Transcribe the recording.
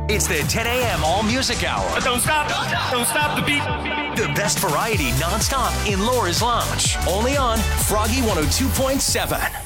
It's the 10 a.m. All Music Hour. Don't stop the beat. The best variety nonstop in Laura's Lounge. Only on Froggy 102.7.